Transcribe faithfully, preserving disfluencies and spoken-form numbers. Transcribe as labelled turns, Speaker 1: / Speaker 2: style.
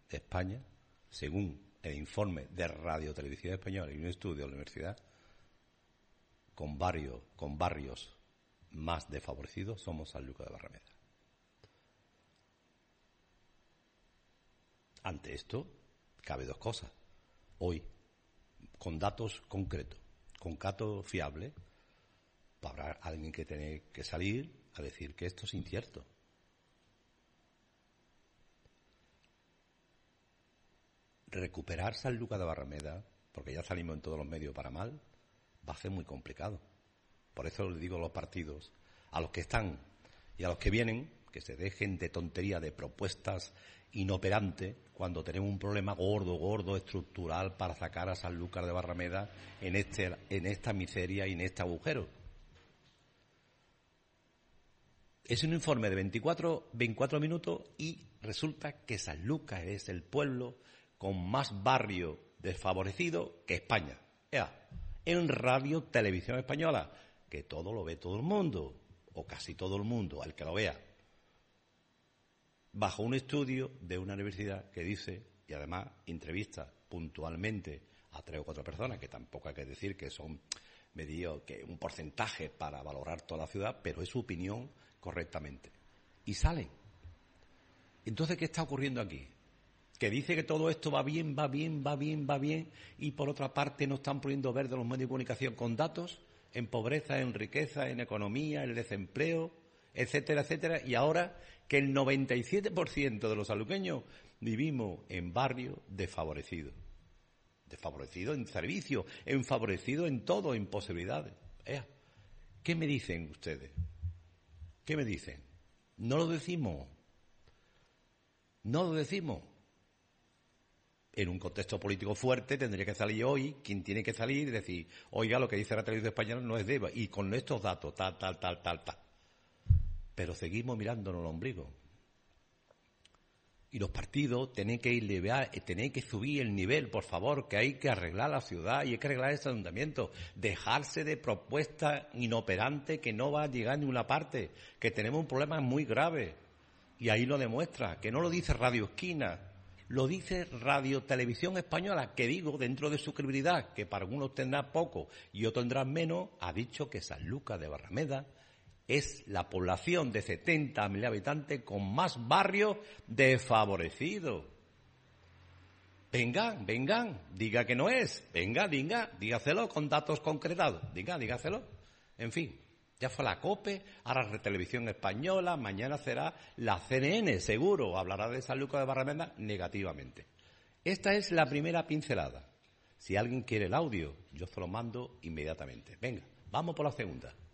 Speaker 1: España, según el informe de Radio Televisión Española y un estudio de la universidad, con barrios, con barrios más desfavorecidos, somos Sanlúcar de Barrameda. Ante esto, cabe dos cosas. Hoy, con datos concretos, con datos fiables, habrá alguien que tiene que salir a decir que esto es incierto. Recuperar Sanlúcar de Barrameda, porque ya salimos en todos los medios para mal, va a ser muy complicado. Por eso les digo a los partidos, a los que están y a los que vienen, que se dejen de tontería, de propuestas inoperantes, cuando tenemos un problema gordo, gordo, estructural para sacar a Sanlúcar de Barrameda en, este, en esta miseria y en este agujero. Es un informe de veinticuatro, veinticuatro minutos y resulta que Sanlúcar es el pueblo con más barrio desfavorecido que España. Ea, en Radio Televisión Española, que todo lo ve todo el mundo, o casi todo el mundo, al que lo vea, bajo un estudio de una universidad que dice, y además entrevista puntualmente a tres o cuatro personas, que tampoco hay que decir que son medidos, que un porcentaje para valorar toda la ciudad, pero es su opinión correctamente. Y sale. Entonces, ¿qué está ocurriendo aquí? Que dice que todo esto va bien, va bien, va bien, va bien, y por otra parte no están poniendo verde los medios de comunicación con datos, en pobreza, en riqueza, en economía, en desempleo, etcétera, etcétera, y ahora que el noventa y siete por ciento de los sanluqueños vivimos en barrios desfavorecidos. Desfavorecidos en servicios, enfavorecidos en todo, en posibilidades. ¿Eh? ¿Qué me dicen ustedes? ¿Qué me dicen? No lo decimos. No lo decimos. En un contexto político fuerte tendría que salir hoy, quien tiene que salir y decir, oiga, lo que dice la televisión española no es de Eva, y con estos datos, tal, tal, tal, tal, tal. Pero seguimos mirándonos el ombligo. Y los partidos tienen que elevar, tienen que subir el nivel, por favor, que hay que arreglar la ciudad y hay que arreglar este ayuntamiento. Dejarse de propuestas inoperantes que no va a llegar a ninguna parte, que tenemos un problema muy grave. Y ahí lo demuestra, que no lo dice Radio Esquina, lo dice Radio Televisión Española, que digo, dentro de su credibilidad, que para algunos tendrá poco y otros tendrán menos, ha dicho que Sanlúcar de Barrameda es la población de setenta mil habitantes con más barrios desfavorecidos. Vengan, vengan, diga que no es, venga, diga, dígaselo con datos concretados, diga, dígaselo. En fin, ya fue la COPE, ahora la Televisión Española, mañana será la C N N, seguro, hablará de Sanlúcar de Barrameda negativamente. Esta es la primera pincelada. Si alguien quiere el audio, yo se lo mando inmediatamente. Venga, vamos por la segunda.